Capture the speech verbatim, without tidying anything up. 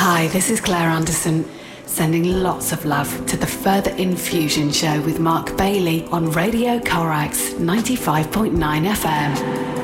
Hi, this is Claire Anderson, sending lots of love to the Further Infusion show with Mark Bailey on Radio Corax ninety-five point nine F M.